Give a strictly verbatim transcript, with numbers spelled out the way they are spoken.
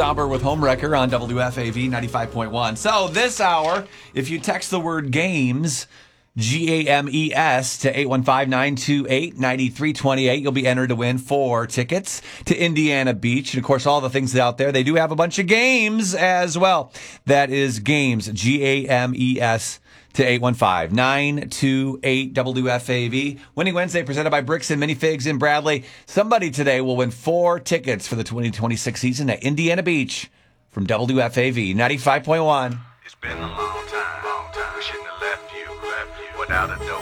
Stauber with Homewrecker on W F A V ninety-five point one. So this hour, if you text the word games, G A M E S, to eight one five, nine two eight, nine three two eight, you'll be entered to win four tickets to Indiana Beach. And, of course, all the things out there. They do have a bunch of games as well. That is games, G A M E S, to eight one five, nine two eight, W F A V. Winning Wednesday presented by Bricks and Minifigs in Bradley. Somebody today will win four tickets for the twenty twenty-six season at Indiana Beach from W F A V ninety-five point one. It's been a long time, long time. We shouldn't have left you, left you without a dope.